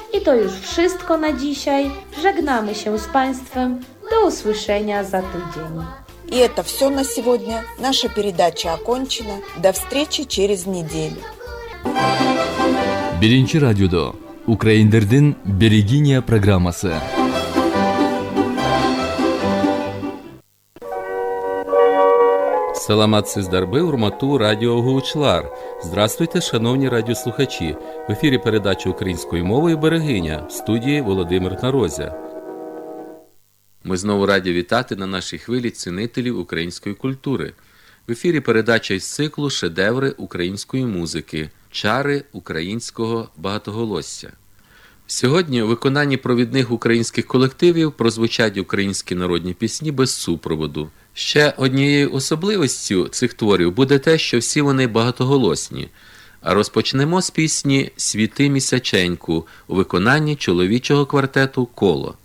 I to już wszystko na dzisiaj. Żegnamy się z Państwem. Do usłyszenia za tydzień. И это все на сегодня. Наша передача окончена. До встречи через неделю. Birinci Radyo'da Ukraynder'in Berегиня программасы. Саламат Сиздарби, Урмату, Радіо Гучлар. Здравствуйте, шановні радіослухачі. В ефірі передача українською мовою «Берегиня», в студії Володимир Нарозя. Ми знову раді вітати на нашій хвилі цінителів української культури. В ефірі передача із циклу «Шедеври української музики. Чари українського багатоголосся». Сьогодні у виконанні провідних українських колективів прозвучать українські народні пісні без супроводу. Ще однією особливістю цих творів буде те, що всі вони багатоголосні. А розпочнемо з пісні «Світи місяченьку» у виконанні чоловічого квартету «Коло».